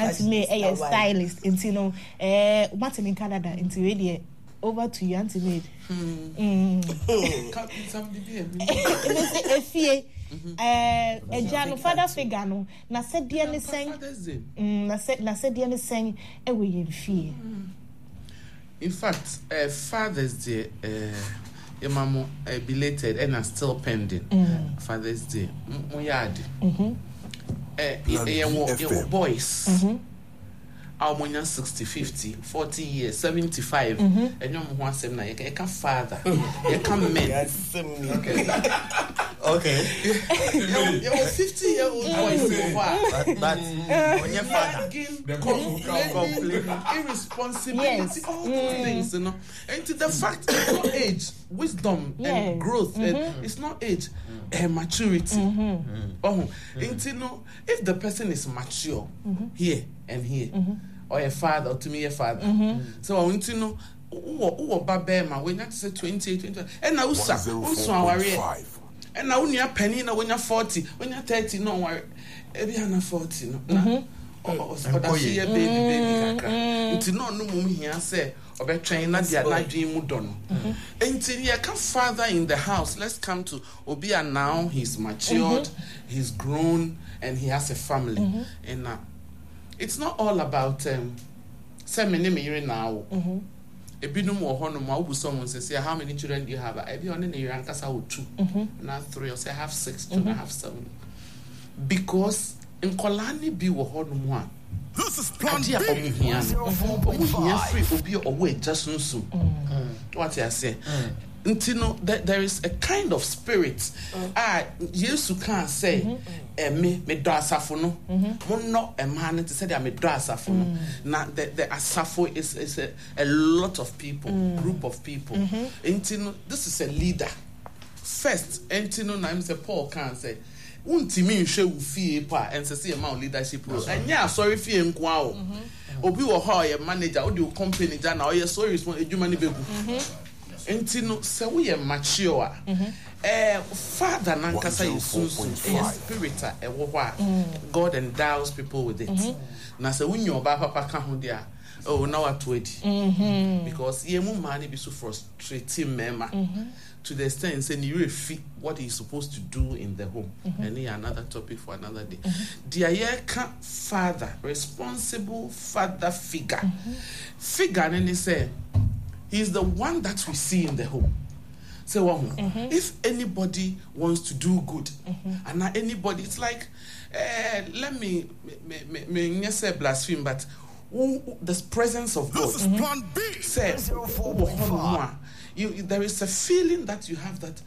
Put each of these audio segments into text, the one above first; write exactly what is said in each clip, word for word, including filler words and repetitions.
Auntie May a stylist into no eh Martin in Canada into radio over to you Auntie May. Mm. Eh a jano father figure no na said dear ni sing mm na said na said dear ni sing e we yen fie. In fact, uh, Father's Day, uh, your mama uh, belated and are still pending. Mm. Father's Day, Moyad. Mm-hmm. Uh, your boys. Mm-hmm. Our money sixty, fifty, forty years, seventy-five. Mm-hmm. And your mom said, "Na you can father, you can men." Okay. Okay. You're fifty year old boys. But but when your father, complaining, irresponsibility, all those things, you know. And to the fact, it's not age, wisdom and growth. And it's not age, and maturity. Oh, and you know, if the person is mature here and here, or a father, or to me a father, so I want to know. Who are Babema when you say twenty-eight, twenty, and now, sir, and now when you're penny, now when you're forty, when you're thirty, no worry, every hundred forty, no, no, oh, but see a baby, baby, caca. It's no no mum here, say, or be train that you're not dream mudon. Until you come father in the house, let's come to Obia now, he's matured, he's grown, and he has a family. And uh, it's not all about, um, say, my name here now. Ebinum or honor, who someone says, how many children do you have? I be on in your uncle's out two, not three, or say I have six, two, I have seven. Because in Kolani be or honor one. This is plan B. Free will be away just soon. What I say. Until no, there is a kind of spirit. Ah, yes, you can't say, eh, me, me do asafono. Mo no a man to say that me do asafono. Now, the the asafo is is a, a lot of people, group of people. Until no, this is a leader. First, until no, I'm say Paul can say. Unti me show fee pa and say amount leadership role. And yeah, sorry fee nkwa. Obi wo ha your manager, or the company na or your sorry small edumani bebu. Entino se we are mature. Eh, Father Nankasa is a spirit e wo God endows people with it. Na se when your papa ka ho dia, oh now at twenty. Because ye mu man be so frustrating mema to the extent saying you refit what he's supposed to do in the home. And here another topic for another day. Dear father, responsible father figure. Figure and say he's the one that we see in the home. So, well, mm-hmm. if anybody wants to do good, mm-hmm. and not anybody, it's like, uh, let me, me, me, me, me say blaspheme, but who, the presence of God. This is plan B. Says, you, there is a feeling that you have that.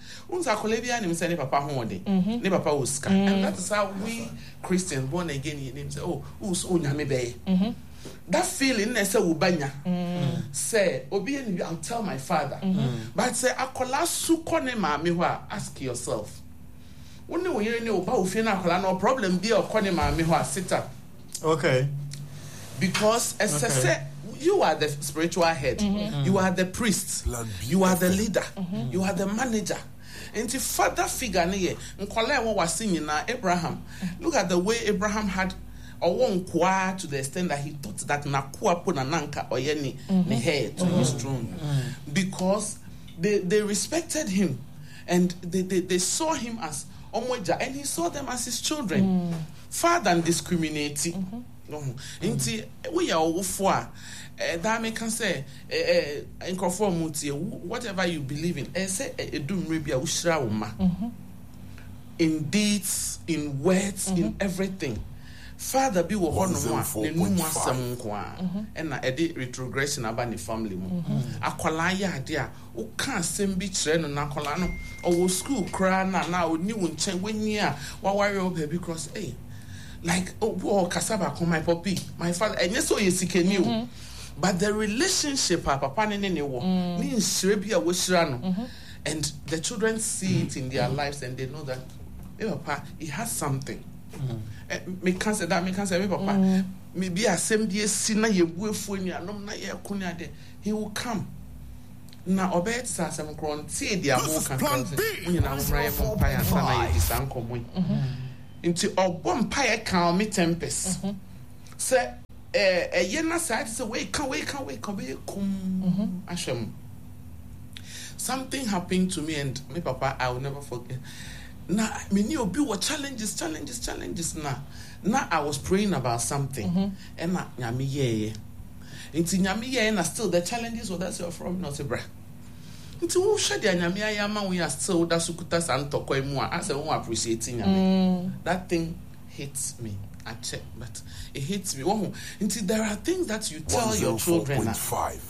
Mm-hmm. And that is how we Christians born again say, oh, who's mm-hmm. That feeling, I say, Ubanya. Say, Obi, I'll tell my father. Mm-hmm. But say, Akola sukone mamiwa. Ask yourself. When you hear no problem, be or kone mamiwa. Sit up. Okay. Because as I say, you are the spiritual head. Mm-hmm. You are the priest. You are the leader. Mm-hmm. You are the manager. And the father figure, was singing Abraham. Look at the way Abraham had. Or won't qua to the extent that he thought that nakua put nanka or yeni ne hair to his throne. Because they, they respected him and they, they, they saw him as Omoja and he saw them as his children. Mm. Far than discriminating. No. Inti we are all for that me can say in conformity whatever you believe in. I say edum rebia ushra uma. In deeds, in words, in everything. Father be wo hono mo ne numu asem nko a and na e retrogression about the family mu akola ya ade a wo ka asem bi kire no na akola no o wo school kra na na oni wo nchen wenyi a wa worry o baby cross eh like oh, oh kasaba come my puppy my father and yes so yesikeni o but the relationship papa ne ne wo ni nsire bi a wo shira no and the children see it in their lives and they know that eh papa he has something. Mm. Me can't say that, me can't say, me papa, me be a same day, sinner, you will for me, and not yet, he will come. Now, obey it, sir, some crown, see the American country, you know, Ryan Vampire, and Sana, his uncle. Into a vampire count me tempest. Say, eh eh yena side say wait can wait can wait can wait come ashem. Something happened to me and my papa I will never forget. Now me knew obi what challenges challenges challenges now. Now I was praying about something mm-hmm. and na nyame ye. Inti nyame ye na still the challenges what that's your from not a bra. Inti wo hwe de nyame ayama we are still that sukuta santoko emu a say won appreciate nyame. That thing hits me. I check, but it hits me. Inti there are things that you tell your children now.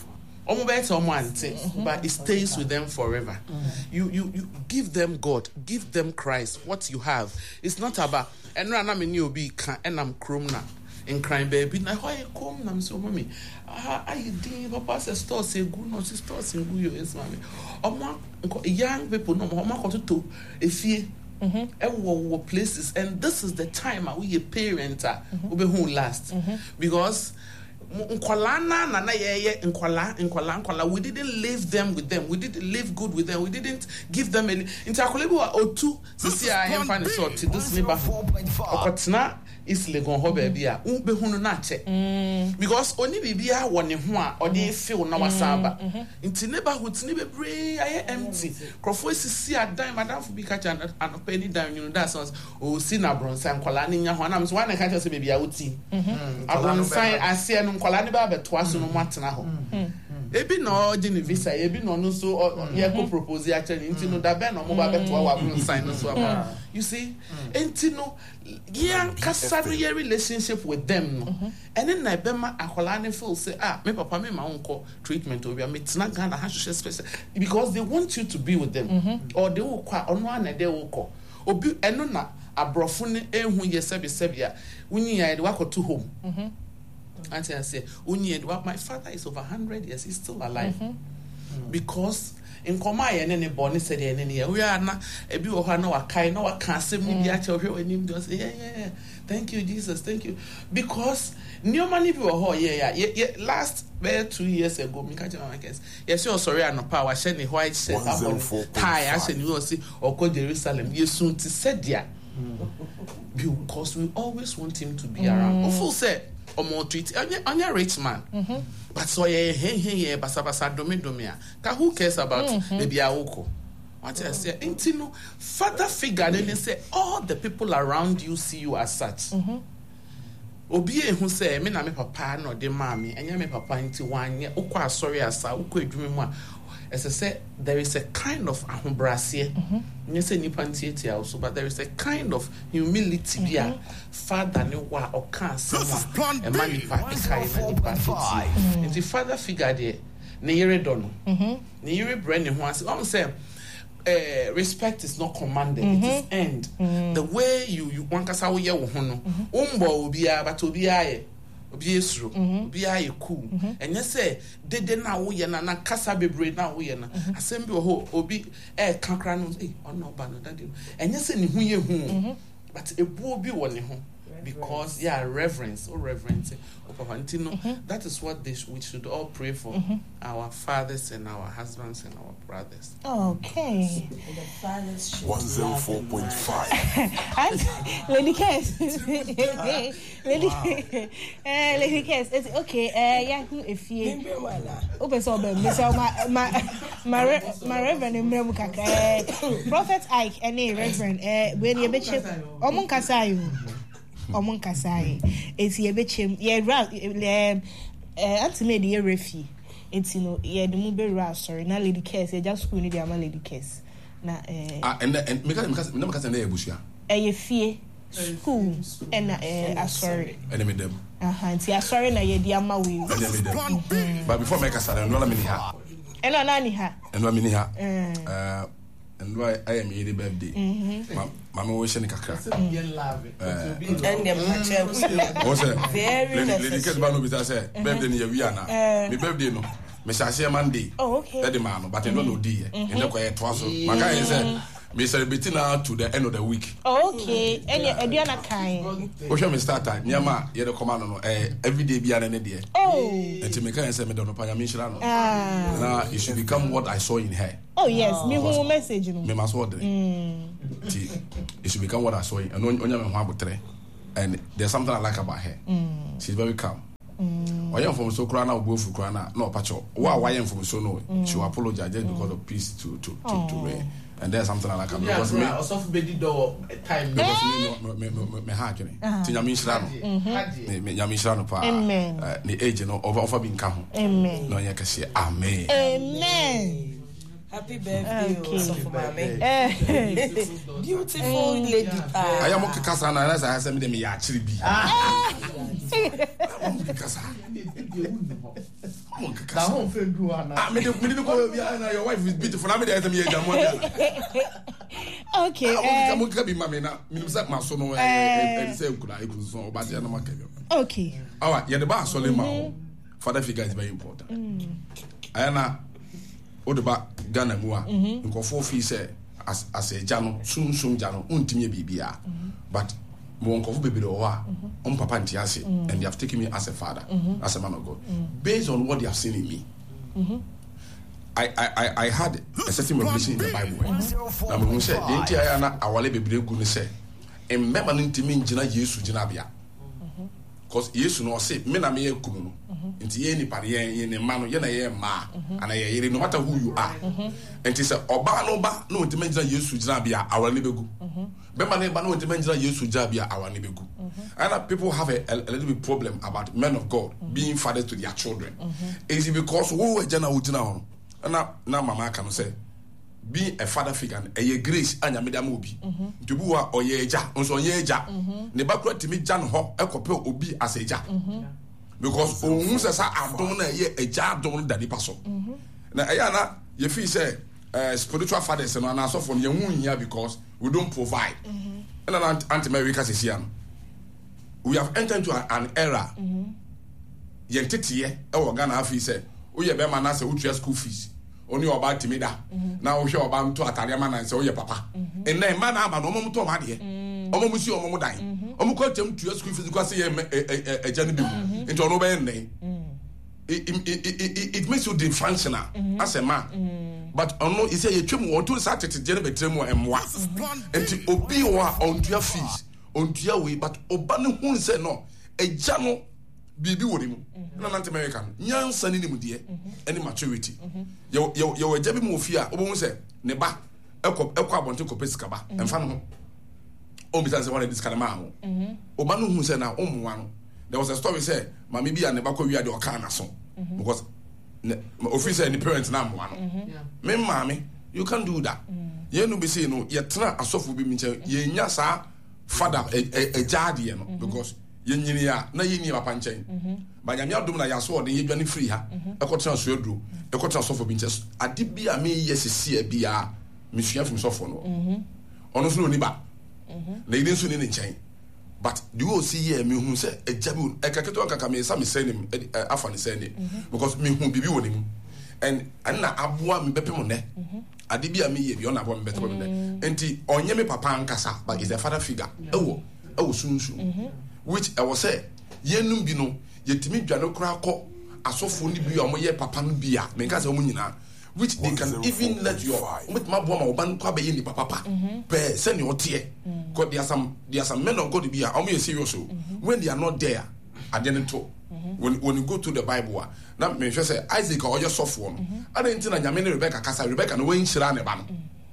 Mm-hmm. But it stays with them forever. Mm-hmm. You, you you give them God, give them Christ. What you have, it's not about. And now I'm in you be and I'm chrome now in crying baby. Now why you come? I'm so mommy. Ah, I did. Papa says store say good, no store say good. Yes, mommy. Oma young people no more. Oma go to if you. Mm-hmm. Places, and this is the time we a parent mm-hmm. we who last mm-hmm. because. Nkwala na na ye nkwala nkwala nkwala we didn't live them with them we didn't live good with them we didn't give them any intakolebu otu sisi a hemfa ne so to this neighbor okotena is legon ho ba bia un be hunu na che because oni bibia wo ne ho a ode feel na wasaba inti neighborhood ni bebre aye empty crofo sisi adan madam fu bi ka cha an penny down you know that sounds o si na bronsa nkwala ne nya ho na so wan ka cha se bibia uti abronsa asia no nkwala ne ba beto aso no matena ho ebi no gene visa ebi no no so ye ko propose actually inti no da be no mo ba beto wa bronsa no so about you see inti no yan kasaro your relationship with them no and then na be ma akola ne feel say ah me papa me ma unko treatment obi me tena Ghana ha special because they want you to be with them mm-hmm. or they will kwa ono ana they will ko obi eno na abrofo ne ehun ye sebe sebe ya wunyi ya de wakoto home mhm auntie I say wunyi de my father is over one hundred years he's still alive mm-hmm. mm-hmm. because in koma ye ne ne boni said ye ne ne we are na ebi wo ha na wakai na waka asem ni bi a che hwe onim do say yeah yeah thank you Jesus thank you because new money bi wo ho yeah yeah last Well, two years ago, me catch my guess. Yes, you're sorry, I know power. Share the white shirt, tie. I said you will see or go Jerusalem. You soon to said yeah, because we always want him to be mm. around. Of course, say or more treat. I'm a rich man, mm-hmm. but so yeah, hey hey yeah, basa basa domi domia. Ka who cares about mm-hmm. maybe Aoko? What I say, intino father figure. Then they say all the people around you see you as such. Mm-hmm. Obi ehun say me na me papa no de mami enya me papa nti wanye ukwa sorry asa ukwa edwuma mu a ese say there is a kind of ahombrase nye say nipa nti eti also but there is a kind of humility mm-hmm. bia father ne wa oka asema e mani pa kai na nipa eti nti father figure de ne yere do no mhm ne yere bre ne ho ase o say Uh, respect is not commanded, mm-hmm. it is earned. Mm-hmm. The way you you want kasa wo ye wo ho no umbo obi a but obi aye obi esuro obi aye cool and you say dede na wo ye na na kasa bebre na wo ye na asem bi wo ho obi e kakra no eh ono ba no dade and you say ni hu ye hu but ebu obi wo ne ho because yeah reverence or reverence oh, Papa mm-hmm. that is what they sh- we should all pray for mm-hmm. our fathers and our husbands and our brothers. Okay. The fathers should one oh four point five Lady Kes. Lady uh, Lady Kes. It's okay. Uh yeah, if you open so be my my my my reverend Mremu Kaka. Prophet Ike any reverend eh when you be chip omon kasayo. Omon kasai eti ye bechem ye ra eh antime de ye refi eti no ye de mu be ra sorry na Lady Kes ye just school ni de ama Lady Kes na eh ah and and me ka me ka me ka say na ye bushia eh ye fie school and eh asori and me dem aha nti asori na ye de ama we but before me ka say no la me ni ha and no na ni ha and no me ni ha eh and why I am your birthday. Mm-hmm. Mama was saying kakra. And them patch. What's that? Very Lady Kes Bano Bita say birthday ni we ana. Me birthday no. Me share Monday. Oh okay. That the man but I don't know day. And the quiet twice. My guy say me celebrating now to the end of the week. Oh, okay. And you Ediana kind. What shall me start time? Nyama ye the command no eh every day be an day. Oh. And to me can say me don't know pa mention no. Ah. Now it should become what I saw in her. Oh yes, me who message no. Me must order. Mm. It should become what I saw in and onya me ho abotre. And there's something I like about her. Mm. She's very calm. Oya from so kra na obofu kra na no pacho. Wa wa yen from so no. She will apologize just because of peace to to to, to Ray. And there's something like that because me also for bedi do time because me me me me ha kene. Ti nyame nhira no. Me nyame nhira no pa. Ni age no over over bi nka ho. Amen. No nya kase amen. Amen. Happy birthday, okay. Also for mommy. Beautiful lady. I am okay kasa na na say me dem ya chiri bi. Ah. I'm okay kasa. Na home friend do ana. Ah, me de me de go bi na your wife is beautiful. Na me dey tell me ya mo. Okay. Eh. I'm okay be mama na. Me say ma so no eh say nkula e so o ba dey na maka. Okay. Awa, ye de ba so le ma. Father figure is very important. Ayana Odeba Ghana mua, nkofo fi say as as a jano, soon soon jano, untimi bibia. But mo nkofo bebe do wa, on papa ntiase, and they have taken me as a father, as a man of God, based on what they have seen in me. I I I I had a certain revelation in the Bible. Na mo say, the entire na awale bebe gu ni say, emmema ntimi ngina Yesu gina bia. Because Yesu no say, me na me ye kunu no. Nti ye nipa ye ye ne ma no ye na ye ma ana ye yere no matter who you are. Nti say oba no ba no ntimi ngina Yesu gina bia awale begu. Be ma ne ba no ntimi ngina Yesu gina bia awale begu. And people have a, a, a little bit problem about men of God being fathers to their children. Is it because who jana ujina ho? Na na mama can say being a father figure a grace anya me dam obi ntubu wa oye eja nso onye eja ne bakura timi jan ho ekope obi as eja because ohun se sa adon na ye eja adon da nipa so na eya na ye feel say uh, spiritual fathers no na so for ye hu hia because we don't provide and an anti-America sesian we have entered into an era ye tete e wo Ghana afi say o ye be ma na say utua school fees oni oba timida na wo hwe oba nto atare ma na nse wo ye papa en na ma na aba no omo to ma de omo musi omo mu dan omo ko tem tu school fees ko say ye eja ne bi nti ono be nnen it it makes you dysfunctional as a man but ono is say ye twem wo to sa tete je ne betrem wo emwa nti obi wa on tua fees on tua we but oba ne hu say no eja no bibi wo dem na nante American nyansa ni nim de any maturity yo yo yo ejabi mu ofia obo hu se ne ba ekọ ekọ abonte ko pesika ba emfa no o mi say one this kind of man o ba no hu se na omwa no there was a story say mama bi an ba ko wi ade o kan na so because officer any parents na amwa no me mama you can do that ye no be say no ye tena asofo bi mi nche ye nya sa father ejade no because yenyini ya na yini papa nchen ba nyame adom na yaso ode ye dwane free ha ekotena so aduro ekotena sofo bi nche ade bia me yesisi bia me sua fim sofo no ono so ni ba na yini so ni nchen but the o see here me hu say ejabi ekaketo akaka me sa me say nim afa ni say ni because me hu bibi woni mu and na aboa me bepem ne ade bia me ye bi ona aboa me beto ne enti onye me papa nkasa but is the father figure ewo ewo sunsu which I was say yenum bi no yetimi dwane kura kọ asofo ni bi o mo ye papa no bi a me nka say o mo nyina which they can even let you with my boy ma oban kwa be ye ni papa pe say ni otie god there are some there are some men of God bi a o mo ye serious o when they are not there adene to when when you go to the Bible na me hwe say Isaac o ye sofo no adentin na nyame ne Rebecca kasa Rebecca no wan hira ne ba no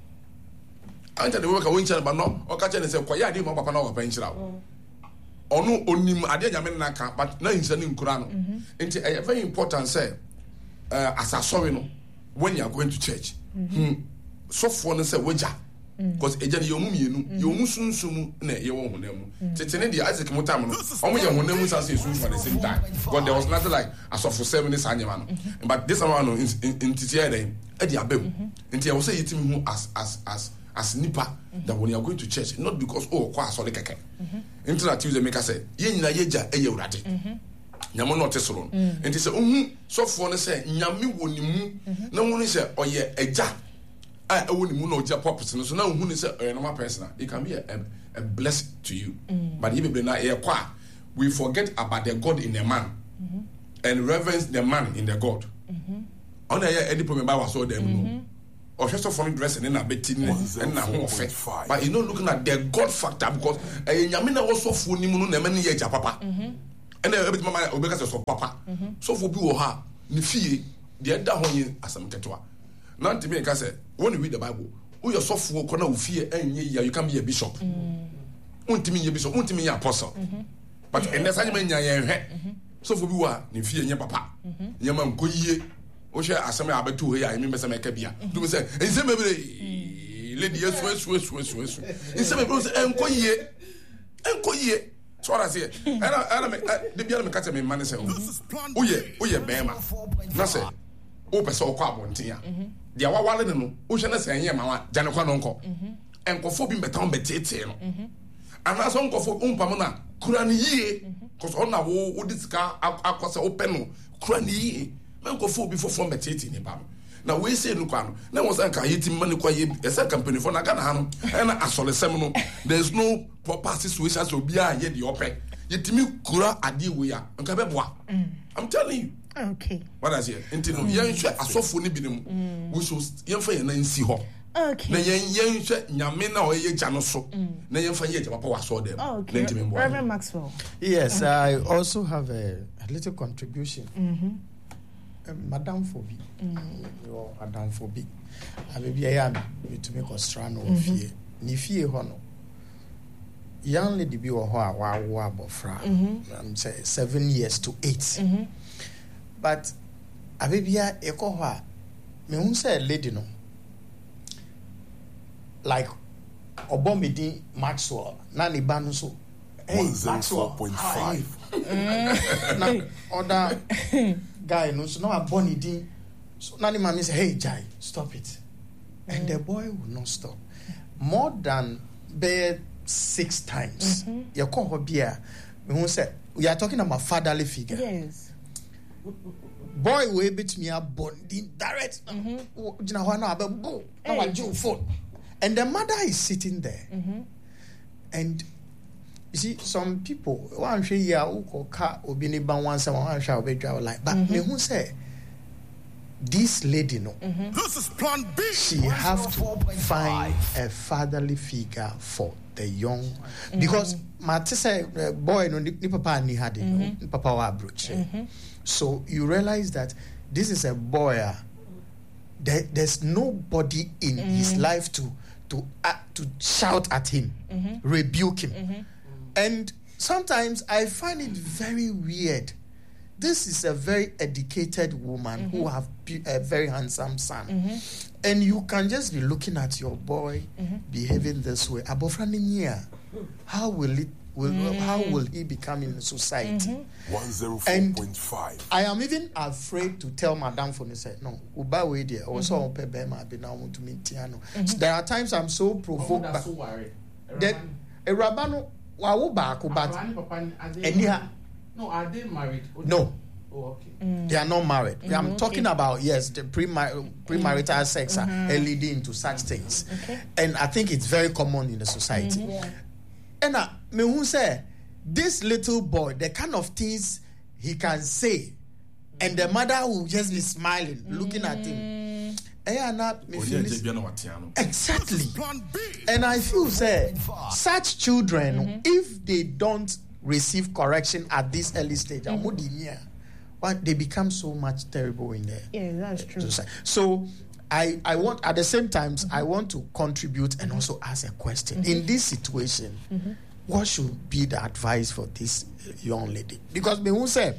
anta de Rebecca wan hira ba no o ka che ne say kwa ya de mo papa na o pa hira o ono onim ade nyame na ka but na insa ni nkura no enti eh, very important say uh, as a sorry no when you are going to church hmm so for no say waja because eja ni yomu mienu yomu sunsumu na ye wo honamu tete ne dia Isaac mutam no omo ye honamu sa say sunsumu at the same time but there was nothing like as of for seven is anyama no but this one no in tete then e dia bem enti I will say yitimi hu as as as as nipa that when you are going to church not because oh kwa so le keke internet Tuesday make us say ye nyina yeja eye urade nyamo no tesoro enti say ohu sofo no say nyame woni mu na woni say oye eja a woni mu na oja purpose no so na ohu ni say oye normal person it can be a, a, a blessing to you mm. but if na e kwa we forget about the God in the man mm-hmm. and reverence the man in the God mhm ona ya any problem ba was all them no or just for dress and na beti and na ho ofe but you know looking at the God factor because eh nyame na wo sofo ni mu no na me ne ye ja papa mhm And then every mama obeka say so papa. So for bi wo ha ni fie de da ho yin asam ketewa. Na ntimi nka say when you read the Bible, who your sofo ko na wo fie enye ya you can be a bishop. Untimi ye bishop, untimi ye apostle. But and that's anyman nya ye hwe. So for bi wo ni fie nye papa. Nyama nko yie. O hwe asam ya abetu he ya emi mesa meka bia. Do say ensem bebre lady yesu yesu yesu yesu yesu. Ensem bebre say enko yie. Enko yie. So what I say, and I me the be me catch me man say, oh yeah, oh yeah, bema. Na say, o person kwa abonten a. Dia wa wale no, o hwe na say enye ma wa, jane kwa no nko. Enkofo bi beton betete no. Ana so nkofo umpam na kura ni yie, cause on na wo wo disika akwose open no, kura ni yie. Men nkofo bi fofo betete ni ba. Na we say no kwa no, na wo say kan yeti mani kwa ye, e say company for na Ghana ha no, e na asolesem no. There's no proper situation so be a ye the open. Yetimi kura ade we ya. Nka beboa. I'm telling you. Okay. What I say? Intino yen hwe asofo ni binim. We so yen fa yen na nsi ho. Okay. Na yen yen hwe nyame na o ye gya no so. Na yen fa ye gya papa wa so dem. Okay. Reverend Maxwell. Yes, I also have a, a little contribution. Mm-hmm. Uh, Madam Fobi. Mm. Yo, Madam Fobi. Abebi aya me to make Austrano ofie. Ni fie ho no. Young lady bi wo ho a wa wo abofra. I'm say seven years to eight. Mm-hmm. But abebia ekọ ho a me hu say lady no. Like Obomedi Maxwell na ni ba no so. Hey, Maxwell point five. Na other guy no so now Bonnie din. So na ni mama say hey Jai, stop it. And the boy will not stop. More than bad six times. Mm-hmm. You call her beer. We say we are talking about fatherly figure. Yes. Boy, we beat me up bonding direct. You know how now about go. Now I do phone. And the mother is sitting there. Mm-hmm. And you see, some people one say yeah, who car obini ban one say one shall be drive like. But me who say this lady no. Mm-hmm. This is plan B. She have to find a fatherly figure for the young, mm-hmm. because my say uh, boy no ni papa ni had it, papa wa brooch. So you realize that this is a boy. Uh, there, there's nobody in mm-hmm. his life to to uh, to shout at him, mm-hmm. rebuke him, mm-hmm. and sometimes I find it very weird. This is a very educated woman mm-hmm. who have a very handsome son, mm-hmm. and you can just be looking at your boy mm-hmm. behaving this way. How will it? Will, mm-hmm. How will he become in society? Mm-hmm. one oh four point five. I am even afraid to tell Madame for me say no. Uba way there. Also on pay be be now want to meet Tiano. There are times I'm so provoked. So worried. That a rabbano wa wo ba ko but anyhow. No, are they married? No. Oh, okay. Mm. They are not married. Mm, I'm talking okay. about, yes, the premar- premarital mm. sex mm-hmm. are leading to such things. Okay. And I think it's very common in the society. Mm-hmm. Yeah. And uh, me who say, this little boy, the kind of things he can say, and the mother will just be smiling, mm. looking at him. And not me feel exactly. And I feel, say, such children, mm-hmm. if they don't receive correction at this early stage, mm-hmm. but they become so much terrible in there. Yeah, that's true. So I, I want at the same time mm-hmm. I want to contribute and also ask a question. Mm-hmm. In this situation, mm-hmm. what should be the advice for this young lady? Because me who say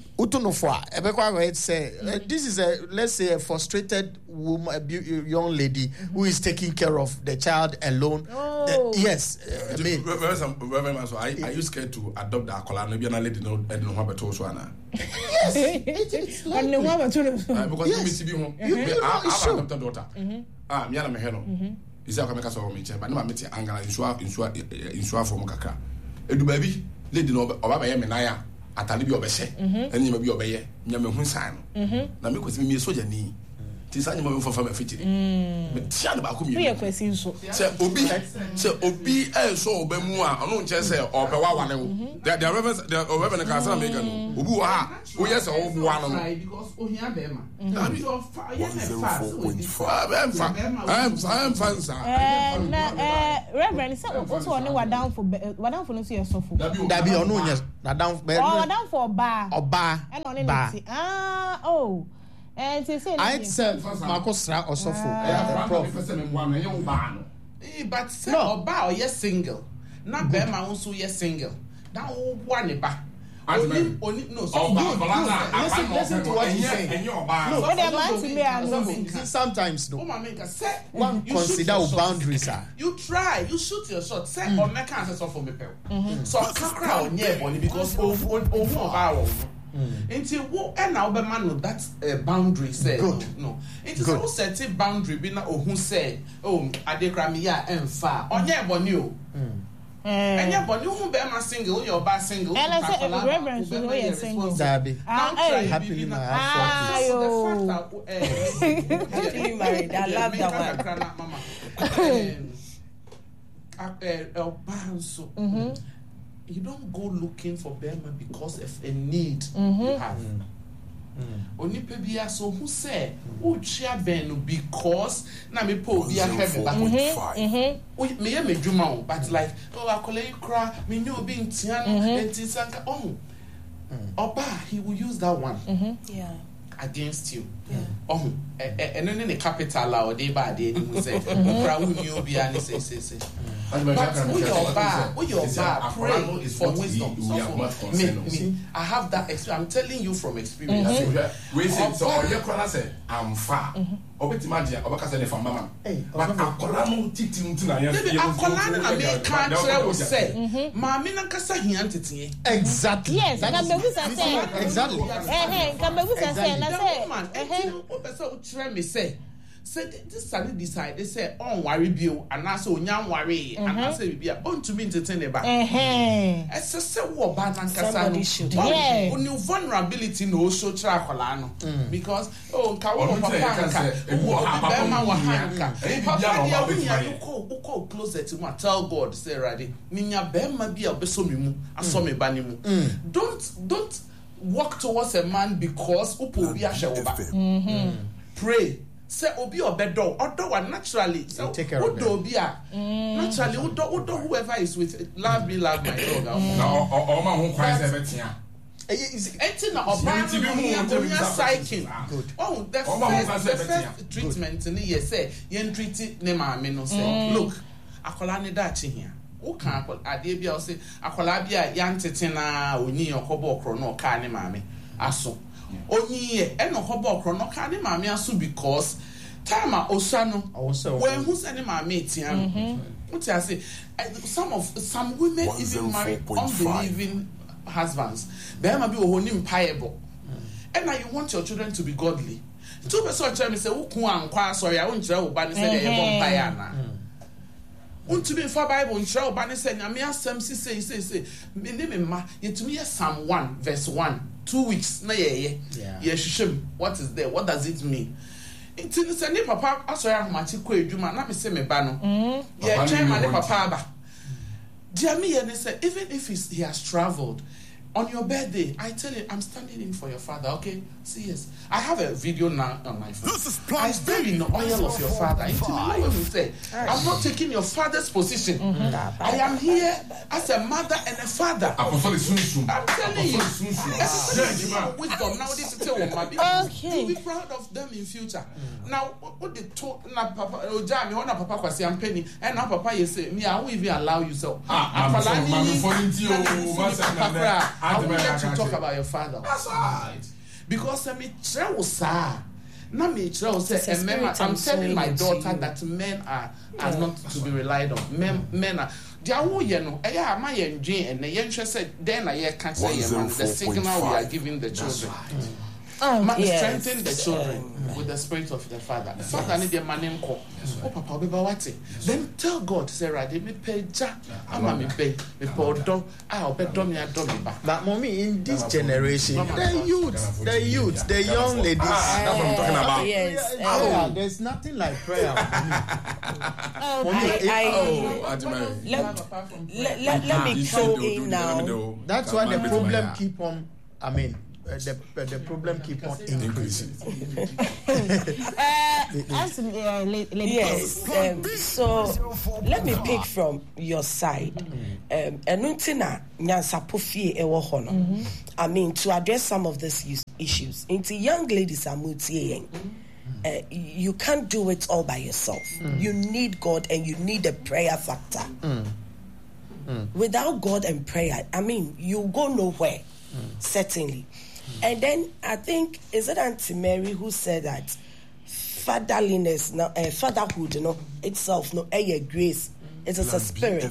say this is a let's say a frustrated woman, a young lady mm-hmm. who is taking care of the child alone. Oh. The, yes, uh, I mean, are, are you scared to adopt the Akola? Maybe a lady no, I don't know how to so now. Yes, it is like because yes. you home. You, you know, I it's have adopted daughter. Ah, me and my hello. Is that come so me but no me ti angala insua insua insua for kakra. Edu baby, lady no oba ba ye me na ya. Atali bi obehye. Enyi ma bi obeye. Nya me hu san no. Na me kwesi me soja ni. Tisani mo for for fitiri. Me tia ba ko mi. We question so. Say obi say obi e so oba mu a ono nche say obe wa wane wo. The the reverend the reverend ka say make no. Obi wa ha. O yes o bu wa no. Because ohia be ma. one oh four point five. I'm fan. I'm fan sir. Eh na eh reverend say also on wa down for wa down for no so yesofo. Dabi ono nya na down be. Oh, down for ba. Oba. E no ne ah oh. Eh say say. I said Makosra osofo. Eh prof say me wa no ye ba no. Eh but say oba o yes single. Na be ma won yes single. That wo ne ba. Only, only, no, so good, good. Listen, listen to what he's saying. No, what am I to me? I sometimes no. One consider boundaries. You try, you shoot your shot. Say or make answers for me. So kakra on yeah, bonny because of on over our. Until what and now be man no that boundary say no. It is also set a boundary. Be na who say oh adekra me ya emfa on yeah bonny o. And yeah, but you won't be my single, you're by single. And I said, reverence, you know, you're single. Darby, happily married. Happily married. I love that one. You don't go looking for Burma because of a need you have. Only people so who say, oh, chia ben because na me po be a heavy back. Oh, me me juma, but like, oh, I call you cry, me know being tiano, and tisanka. Oh, Oba, he will use that one. Yeah. Against you. Yeah. Oh, and then in the capital or day by day, you say, cry with you be and say, say, say. But who your bar, who your bar, pray for wisdom. So me, me, I have that experience. I'm telling you from experience. We say, so your corner say, I'm far. Obeti magia, obaka say from mama. But akola no titi ntina ya. Baby, akola na me kan tell we say, maami na kasa hian tete. Exactly. Yes, can be who say. Exactly. Eh eh, can be who say na say. Eh, o be say o try me say. Say this suddenly decide they say on worry bio and I say onyan worry and I say bibia on to me entertain e ba eh eh say say wo ba nan kasa no yeah on your vulnerability no show tra akola no because oh nka wo papa nka wo be ma wa hanka papa dia we ya you call you call closet to tell God say ready minya be ma bia obeso me mu aso me ba ni mu don't don't walk towards a man because upo bi ahwe wo ba pray. Say obi obedo odo wa naturally so odo obi a naturally odo odo whoever is with love me love my dog na o ma ho kwan se betia enti na oba no ya psychic oh the first, the first treatment ni ye say yen treat ne maame no say look akola ne da chi hia o kan ade bia o say akola bia yan tete na onyi okobo okro no ka ne maame aso onye e no hobo okro no ka ne maame aso because time a osano when who send maame tian what I say some of some women even marry unbelieving husbands there ma be o honim payable and now you want your children to be godly two person tell me say who kun ankwa sorry I won't tell wo ba ne say dey bon paya na unto be for Bible in show ba ne say nyame asem si say say say me ne me ma yetumi ye Psalm one verse one two weeks na ye ye ye hwehwem what is there what does it mean it is say ne papa asoya ahomachi ko edwuma na me say me ba no ye twen ma ne papa aba dia me ye ne say even if he's, he has traveled on your birthday I tell you I'm standing in for your father okay see yes I have a video now on my phone I stand in the oil of your father you know when you say I'm not taking your father's position I am here as a mother and a father I'm telling you wisdom now this is okay you'll be proud of them in future now what they talk na papa oja me na papa kwasi ampeni and now papa you say me I won't even allow you so I'm I won't let you talk about your father. That's right. Because I mean, sir. Na me say, I'm telling my daughter that men are are not to be relied on. Men men are. They are you know. Yeah, my enjoy and the young said. Then I can't say the signal we are giving the children. Oh, Ma- yes. Strengthen the children um, with the spirit of the father. The father need their money. Oh, Papa, be what? Then tell God, say, "Radi me pay ja, ama me pay, me pay do, ah, be do me a do me back." But mommy, in this generation, the youth, the youth, the young ladies. That's what I'm talking about. Yes. Yeah, um, yeah, there's nothing like prayer. For me. Oh, For me, I, it- I, Oh, Adimari. let, let, let, let me throw in now. That's why the problem keep on. I mean, uh, the uh, the problem keep on increasing. uh, as uh, lady Yes. Um, so let me pick from your side. Um, Enuntina nyansapofie ewo hono. I mean, to address some of these is- issues. Into young ladies are multi. Uh, you can't do it all by yourself. You need God and you need a prayer factor. Mm. Mm. Without God and prayer, I mean, you go nowhere, mm. certainly. Mm. And then I think, is it Auntie Mary who said that fatherliness, no, uh, fatherhood, you know, itself, no, a grace, it is a spirit.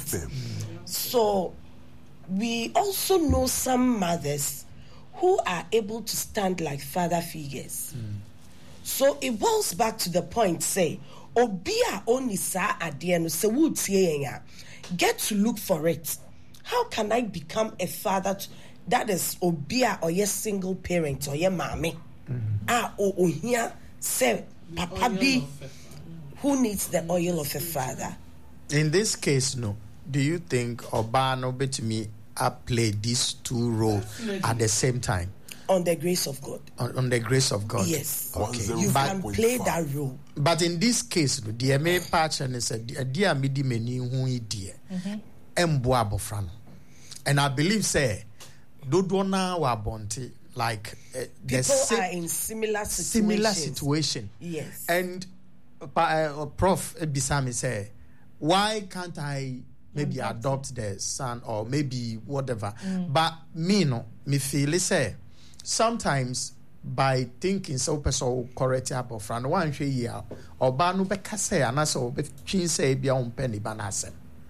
So we also know some mothers who are able to stand like father figures. Mm. So it boils back to the point, say, Obia only sa adiano se would get to look for it. How can I become a father to, that is Obia or your single parent or your mommy? Ah, or oh, here say Papa B who needs the oil of a father? In this case, no. Do you think Obano Betumi played these two roles at the same time? On the grace of God. On, on the grace of God. Yes. Okay. You but, can play that role. But in this case, the M A patch and said, "Dear midi many who dear, emboa bofrano," and I believe say, Dodona wa bonte like uh, people si- are in similar situations. Similar situation. Yes. And uh, uh, Prof Bisami say, why can't I maybe mm-hmm. adopt the son or maybe whatever? Mm. But me no, me feel say. Sometimes by thinking so person correct up of friend one year or banu be kase anaso be chin say bia on penny banasem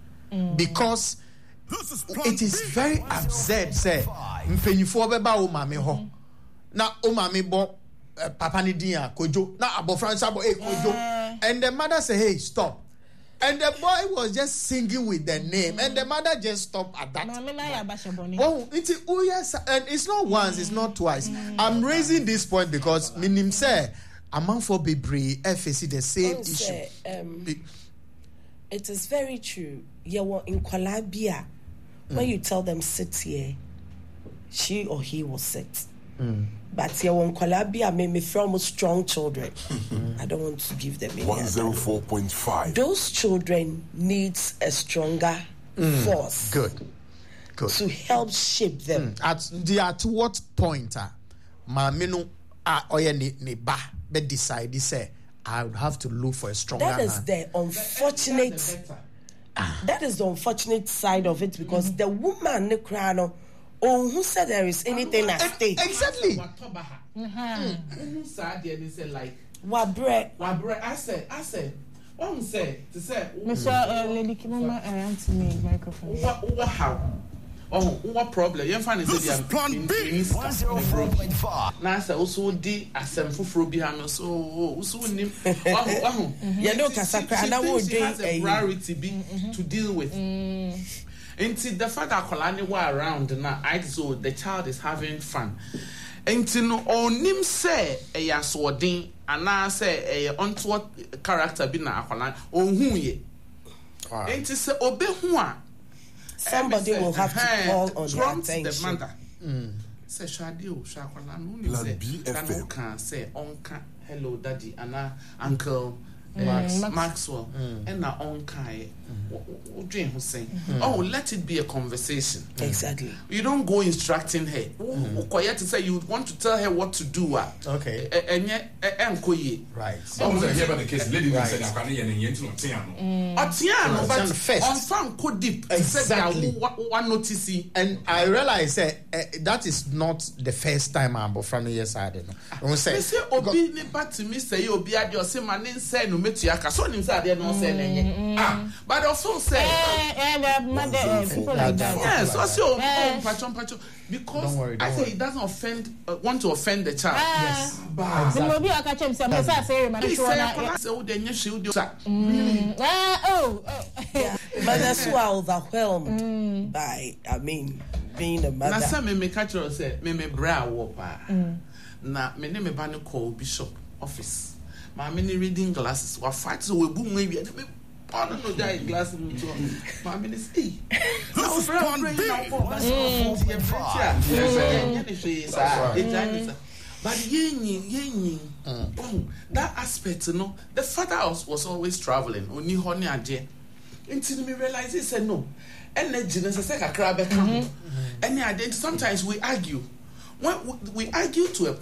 because it is very absurd say mpanyifo be ba o mame ho na o mame bo papa ni din a kojo na abofran sabo e kojo and the mother say hey stop. And the boy was just singing with the name, and the mother just stopped at that. Oh, it's oh yes, and it's not once, it's not twice. I'm raising this point because minim say among for Bibri F A C the same issue. Say, um, it is very true. You were in Kolabia when you tell them sit here, she or he will sit. Mm. But here on Kolabia made me from strong children. I don't want to give them any one oh four point five. Those children needs a stronger mm. force. Good. Good. To help shape them. Mm. At the at what point uh, maminu ah oye ni ni ba be decide say I would have to look for a stronger That is hand. the unfortunate that is the unfortunate side of it because mm. the woman ne krano oh, who said there is anything at stake? Exactly. Like Wabre. Wabre. I said, I said, one say to say, Mister Lady Kimoma, answer me microphone. What? What? How? Oh, what problem? You find it. This is Plan B. one oh four point five. Now, say also di asem fufuro bi ha so also nim. Wahu wahu. You know, kasakra. And I will do a priority be to deal with. Until the fact that Kolani were around now, I so the child is having fun. Until no onim say a yasodin and now say a untoward character be na Kolani on who ye. Until say obe who somebody will have to call on their attention. The mother. Say shadi o shakolani no say that can say onka hello daddy and uncle. Mm. Maxwell and our own kind. Oh, let it be a conversation. Exactly. You don't go instructing her. Mm. Quiet to say you want to tell her what to do. Okay. And yet, right. So, I hear about the case. Lady said, "I'm going to get into Otiano." Otiano, but first on farm could deep. Exactly. One notice. And I realize uh, uh, that is not the first time I'm from the years I don't know. They say, "Obi, ne to me say Obi adi or say my name say no." metia ka so nim say ade no say lenye ah but also say and uh, mother uh, people like that yes so say oh pacho pacho because worry, I say worry. It doesn't offend uh, want to offend the child uh, yes but the movie aka chem say say say man sure na say wo de nye hwe wo really oh but that's why overwhelmed by I mean being a mother na say me me catch you say me me bra wo pa na me ne me ba ne call bishop office my many reading glasses wa fight so we boom maybe me pardon no die glasses to my many see no friend bring now for that's yeah but yenyi yenyi oh that aspect you know the father was, was always traveling oni honey ade until me realize he said no energy necessary kakra be come any ade sometimes we argue when we argue to a